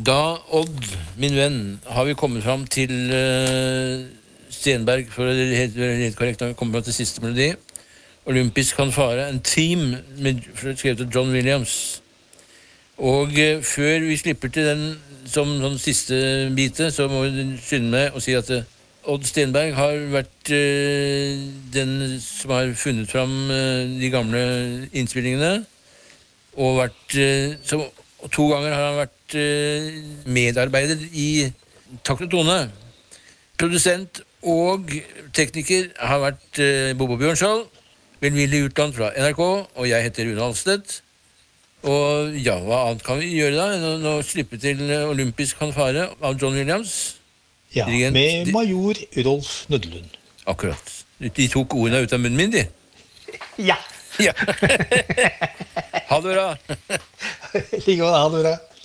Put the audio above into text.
Da, Odd, min venn, har vi kommet fram til Stenberg, for å være helt korrekt, har vi kommet fram til siste melodi. Olympisk fanfare, en team skrevet av John Williams. Og før vi slipper til den som sånn siste bite, så må vi skynde meg å si at Odd Stenberg har vært den som har funnet fram de gamle innspillingene, og to ganger har han vært medarbeider i Takt og Tone. Produsent og tekniker har vært Bobo Bjørnskjold, velvillig utland fra NRK, og jeg heter Rune Alstedt. Og ja, hva annet kan vi gjøre da enn å slippe til olympisk fanfare av John Williams? Ja, med major Rolf Nødlund. Akkurat. De tok ordene ut av munnen min, de. Ja. Ja. Ha det bra. Like godt, ha det bra.